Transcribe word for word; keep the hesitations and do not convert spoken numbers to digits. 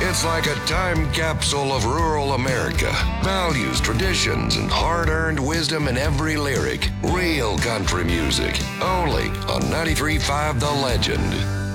It's like a time capsule of rural America. Values, traditions, and hard-earned wisdom in every lyric. Real country music. Only on ninety-three point five The Legend.